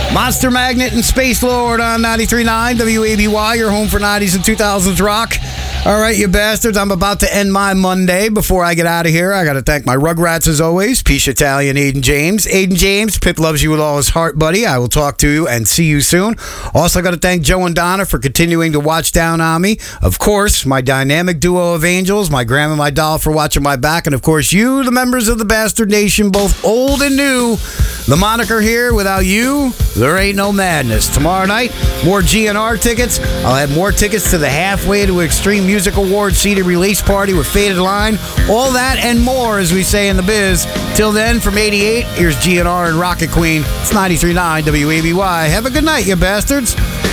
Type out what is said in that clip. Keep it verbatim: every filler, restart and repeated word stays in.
Monster Magnet and Space Lord on ninety-three point nine W A B Y, your home for nineties and two thousands rock. All right, you bastards, I'm about to end my Monday. Before I get out of here, I got to thank my Rugrats as always, Peach Italian, Aiden James. Aiden James, Pip loves you with all his heart, buddy. I will talk to you and see you soon. Also got to thank Joe and Donna for continuing to watch down on me. Of course, my dynamic duo of angels, my grandma and my doll for watching my back, and of course you, the members of the Bastard Nation, both old and new. The moniker here, without you, there ain't no madness. Tomorrow night, more G N R tickets. I'll have more tickets to the Halfway to Extreme Music Awards seated release party with Faded Line. All that and more, as we say in the biz. Till then, from eighty-eight, here's G N R and Rocket Queen. It's ninety-three point nine W A B Y. Have a good night, you bastards.